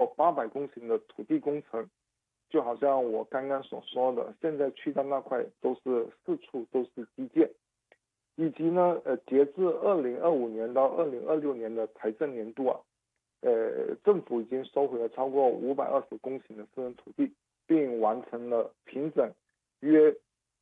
800公顷的土地工程，就好像我刚刚所说的，现在去到那块都是四处都是基建，以及呢，截至2025年到2026年的财政年度啊，政府已经收回了超过520公顷的私人土地，并完成了平整约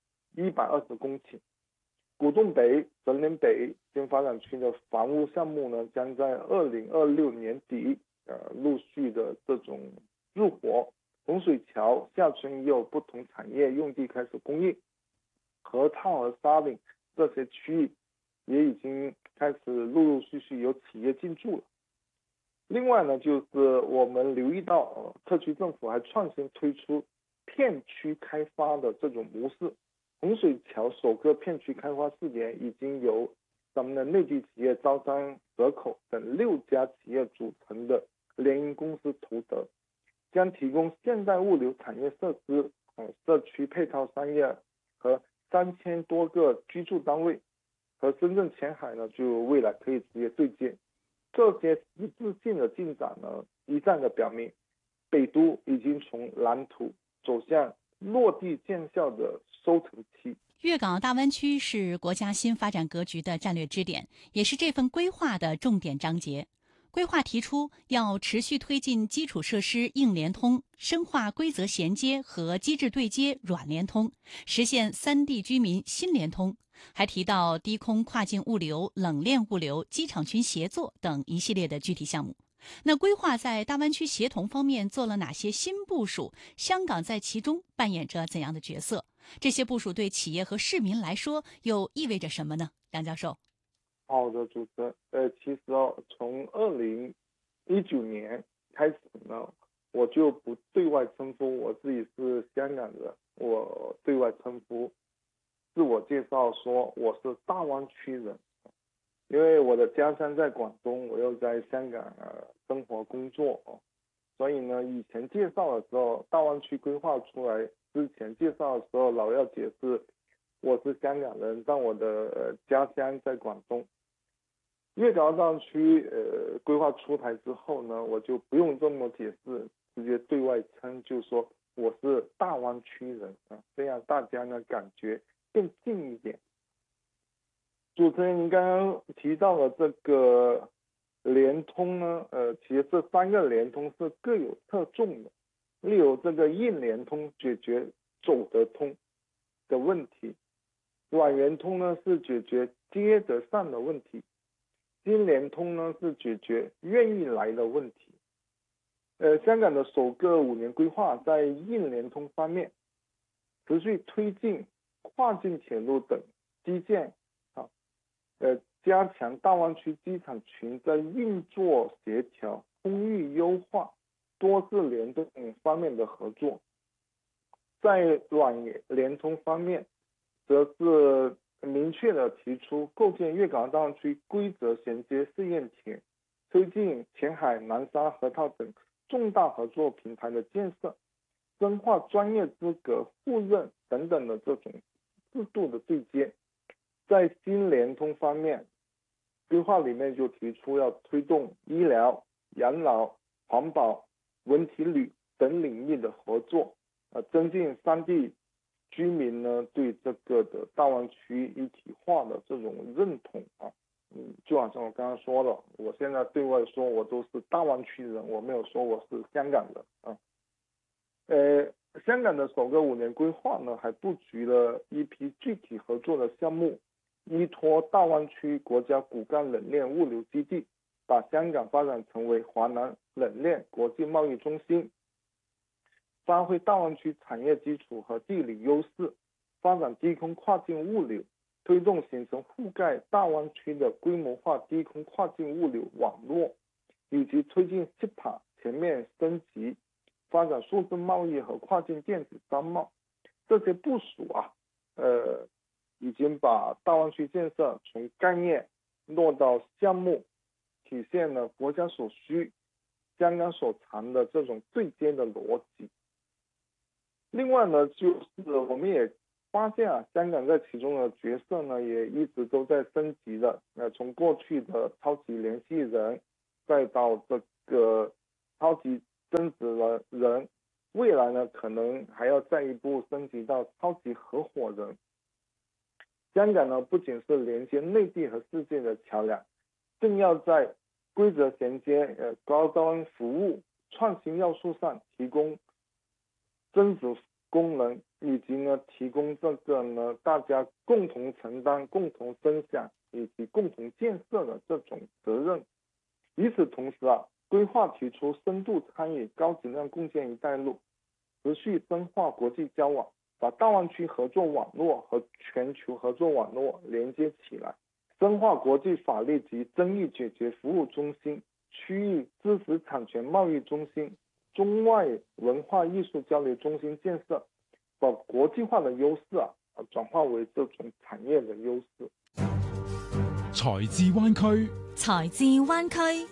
120公顷。古洞北、整联北新发展区的房屋项目呢，将在2026年底陆续的这种入伙。洪水桥下村也有不同产业用地开始供应，河套和沙岭这些区域也已经开始陆续有企业进驻了。另外呢，就是我们留意到特区政府还创新推出片区开发的这种模式。洪水桥首个片区开发试点已经由咱们的内地企业招商蛇口等6家企业组成的联营公司投得，将提供现代物流产业设施、社区配套商业和3000多个居住单位，和深圳前海呢就未来可以直接对接。这些实质性的进展呢，一再的表明北都已经从蓝图走向落地见效的收成期。 粤港澳大湾区是国家新发展格局的战略支点，也是这份规划的重点章节。规划提出要持续推进基础设施硬联通，深化规则衔接和机制对接软联通，实现3地居民新联通。还提到低空跨境物流、冷链物流、机场群协作等一系列的具体项目。那规划在大湾区协同方面做了哪些新部署？香港在其中扮演着怎样的角色？这些部署对企业和市民来说又意味着什么呢？梁教授。 好的，主持人。其实从2019年开始呢，我就不对外称呼我自己是香港人，我对外称呼自我介绍说我是大湾区人。因为我的家乡在广东，我又在香港生活工作，所以呢，以前介绍的时候，大湾区规划出来之前介绍的时候，老要解释我是香港人，但我的家乡在广东。粤港澳大湾区规划出台之后呢，我就不用这么解释，直接对外称就说我是大湾区人这样大家呢感觉更近一点。主持人您刚刚提到了这个联通呢，其实这3个联通是各有侧重的。例如这个硬联通解决走得通的问题，软联通呢是解决接得上的问题，新联通呢是解决愿意来的问题。香港的首个5年规划在硬联通方面持续推进跨境铁路等基建加强大湾区机场群在运作协调、空域优化、多次联动方面的合作。在软联通方面，则是明确的提出构建粤港澳大湾区规则衔接试验田，推进前海、南沙、河套等重大合作平台的建设，深化专业资格互认等等的这种制度的对接。在新联通方面，规划里面就提出要推动医疗、养老、环保、文体旅等领域的合作，增进3地居民呢对这个的大湾区一体化的这种认同就好像我刚刚说了，我现在对外说我都是大湾区人，我没有说我是香港人香港的首个5年规划呢，还布局了一批具体合作的项目，依托大湾区国家骨干冷链物流基地，把香港发展成为华南冷链国际贸易中心，发挥大湾区产业基础和地理优势，发展低空跨境物流，推动形成覆盖大湾区的规模化低空跨境物流网络，以及推进 CEPA 全面升级，发展数字贸易和跨境电子商贸。这些部署已经把大湾区建设从概念落到项目，体现了国家所需、香港所长的这种对接的逻辑。另外呢，就是我们也发现香港在其中的角色呢，也一直都在升级的。从过去的超级联系人，再到这个超级增值了人，未来呢可能还要再一步升级到超级合伙人。香港呢不仅是连接内地和世界的桥梁，更要在规则衔接、高端服务、创新要素上提供增值功能，以及呢提供这个呢大家共同承担、共同分享以及共同建设的这种责任。与此同时规划提出深度参与高质量共建“一带一路”，持续深化国际交往，把大湾区合作网络和全球合作网络连接起来，深化国际法律及争议解决服务中心、区域知识产权贸易中心、中外文化艺术交流中心建设，把国际化的优势转化为这种产业的优势。 才智灣區， 才智灣區。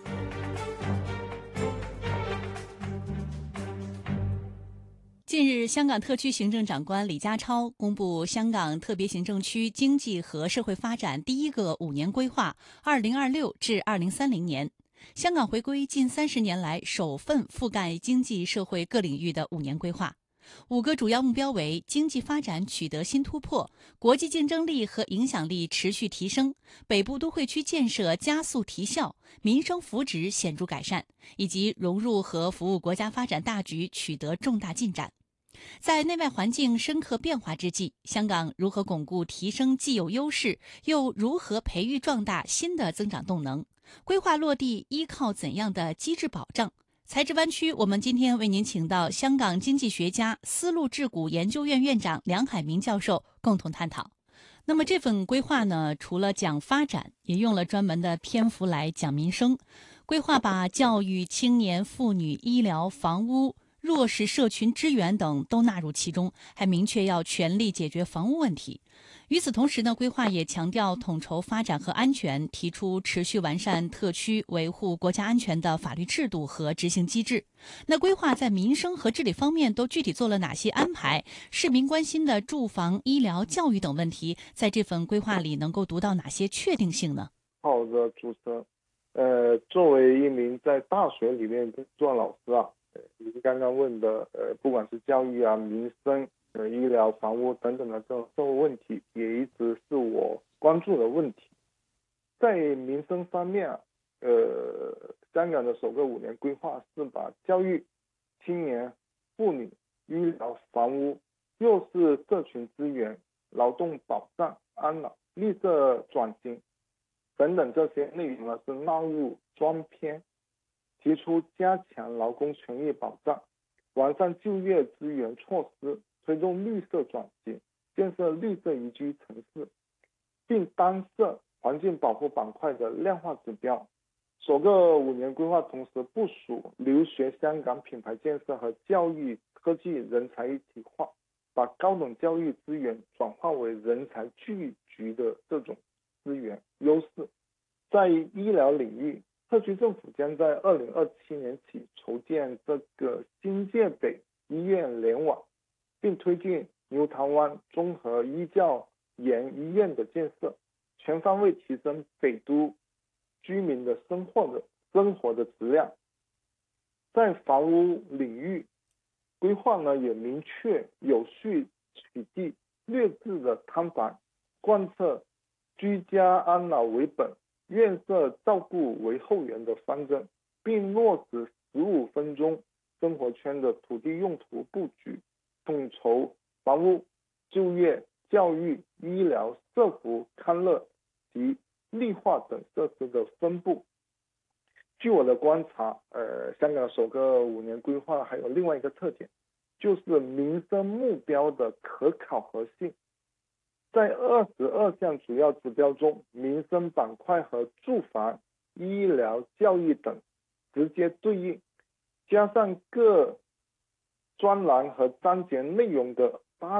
近日，香港特區行政長官李家超公布香港特別行政區經濟和社會發展第一個5年規劃 2026至2030年，香港回歸近30年來首份覆蓋經濟社會各領域的5年規劃。5個主要目標為經濟發展取得新突破，國際競爭力和影響力持續提升，北部都會區建設加速提效，民生福祉顯著改善，以及融入和服務國家發展大局取得重大進展。在內外環境深刻變化之際，香港如何鞏固提升既有優勢，又如何培育壯大新的增長動能？規劃落地依靠怎樣的機制保障？才智灣區，我們今天為您請到香港經濟學家、絲路智谷研究院院長梁海明教授共同探討。那麼這份規劃呢，除了講發展，也用了專門的篇幅來講民生。規劃把教育、青年、婦女、醫療、房屋、弱勢社群支援等都納入其中，還明確要全力解決房屋問題。與此同時呢，規劃也強調統籌發展和安全，提出持續完善特區維護國家安全的法律制度和執行機制。那規劃在民生和治理方面都具體做了哪些安排？市民關心的住房、醫療、教育等問題，在這份規劃裡能夠讀到哪些確定性呢？ 好的，主持人，作為一名在大學裡面做老師您剛剛問的不管是教育民生、醫療、房屋等等的這種社會問題，也一直是我關注的問題。在民生方面香港的首個5年規劃是把教育、青年、婦女、醫療、房屋、弱勢社群資源、勞動保障、安老、綠色轉型等等這些內容是納入專篇，提出加強勞工權益保障，完善就業資源措施，推動綠色轉型，建設綠色宜居城市，並單設環境保護板塊的量化指標。首個5年規劃同時部署留學香港品牌建設和教育科技人才一體化，把高等教育資源轉化為人才聚集的這種資源優勢。在醫療領域，特區政府將在2027年起籌建這個新界北醫院聯網，並推進牛潭灣綜合醫教研醫院的建設，全方位提升北都居民的生活的質量。在房屋領域，規劃呢也明確有序取締劣質的劏房，貫徹居家安老為本、院舍照顧為後援的方針，並落實15分鐘生活圈的土地用途布局，統籌房屋、就業、教育、醫療、社福、康樂及綠化等設施的分布。據我的觀察，香港首個5年規劃還有另外一個特點，就是民生目標的可考核性。在22項主要指標中，民生板塊和住房、醫療、教育等直接對應，加上各專欄和章節內容的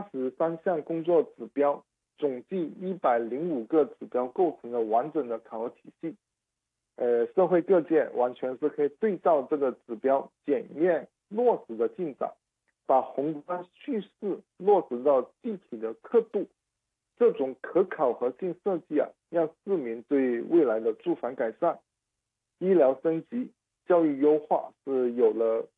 83項工作指標，總計105個指標構成了完整的考核體系。社會各界完全是可以對照這個指標檢驗落實的進展，把宏觀敘事落實到具體的刻度。這種可考核性設計讓市民對未來的住房改善、醫療升級、教育優化是有了